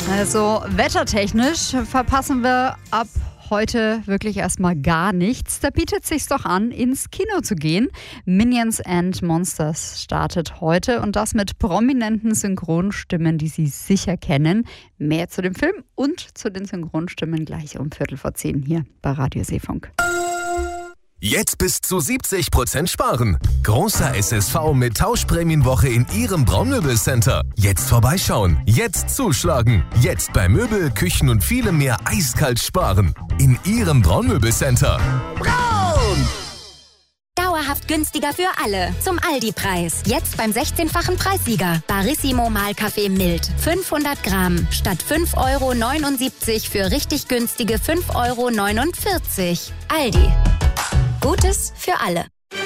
Also wettertechnisch verpassen wir ab heute wirklich erstmal gar nichts. Da bietet es sich doch an, ins Kino zu gehen. Minions and Monsters startet heute und das mit prominenten Synchronstimmen, die Sie sicher kennen. Mehr zu dem Film und zu den Synchronstimmen gleich um 10:15 hier bei Radio Seefunk. Jetzt bis zu 70% sparen. Großer SSV mit Tauschprämienwoche in Ihrem Braunmöbelcenter. Jetzt vorbeischauen, jetzt zuschlagen. Jetzt bei Möbel, Küchen und vielem mehr eiskalt sparen. In Ihrem Braunmöbelcenter. Braun! Dauerhaft günstiger für alle. Zum Aldi-Preis. Jetzt beim 16-fachen Preissieger. Barissimo Mahlkaffee mild. 500 Gramm. Statt 5,79 € für richtig günstige 5,49 €. Aldi. Gutes für alle.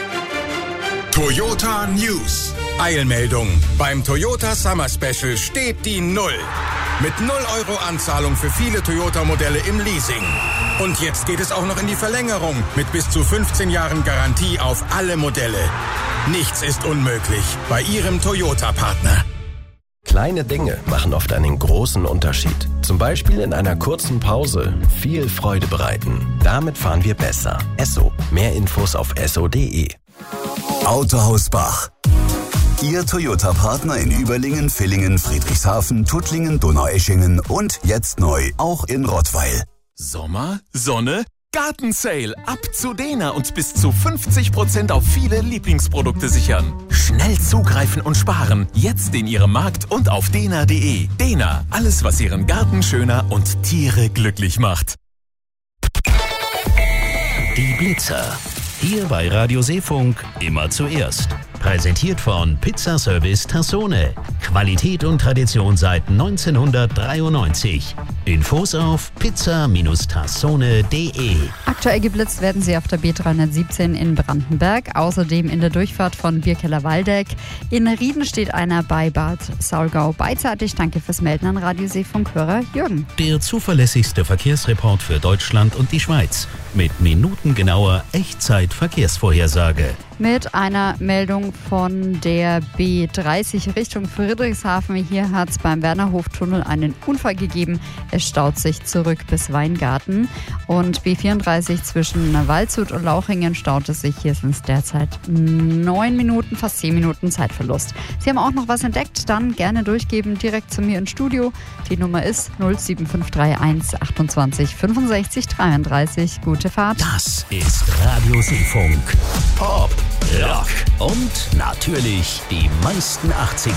Toyota News. Eilmeldung. Beim Toyota Summer Special steht die Null. Mit 0 € Anzahlung für viele Toyota-Modelle im Leasing. Und jetzt geht es auch noch in die Verlängerung mit bis zu 15 Jahren Garantie auf alle Modelle. Nichts ist unmöglich bei Ihrem Toyota-Partner. Kleine Dinge machen oft einen großen Unterschied. Zum Beispiel in einer kurzen Pause viel Freude bereiten. Damit fahren wir besser. Esso. Mehr Infos auf esso.de. Autohaus Bach. Ihr Toyota-Partner in Überlingen, Villingen, Friedrichshafen, Tuttlingen, Donaueschingen und jetzt neu auch in Rottweil. Sommer, Sonne, Gartensale. Ab zu Dena und bis zu 50% auf viele Lieblingsprodukte sichern. Schnell zugreifen und sparen. Jetzt in Ihrem Markt und auf dena.de. Dena, alles was Ihren Garten schöner und Tiere glücklich macht. Die Blitzer. Hier bei Radio Seefunk immer zuerst. Präsentiert von Pizzaservice Tassone. Qualität und Tradition seit 1993. Infos auf pizza-tassone.de. Aktuell geblitzt werden sie auf der B317 in Brandenberg, außerdem in der Durchfahrt von Birkeller-Waldeck. In Rieden steht einer bei Bad Saulgau beidseitig. Danke fürs Melden an Radio Seefunk-Hörer Jürgen. Der zuverlässigste Verkehrsreport für Deutschland und die Schweiz. Mit minutengenauer Echtzeit-Verkehrsvorhersage. Mit einer Meldung von der B30 Richtung Friedrichshafen. Hier hat es beim Wernerhof-Tunnel einen Unfall gegeben. Es staut sich zurück bis Weingarten. Und B34 zwischen Waldshut und Lauchringen staut es sich. Hier sind es derzeit 9 Minuten, fast 10 Minuten Zeitverlust. Sie haben auch noch was entdeckt? Dann gerne durchgeben, direkt zu mir ins Studio. Die Nummer ist 07531 28 65 33. Gute Fahrt. Das ist Radio Seefunk. Pop, Rock und natürlich die meisten 80er.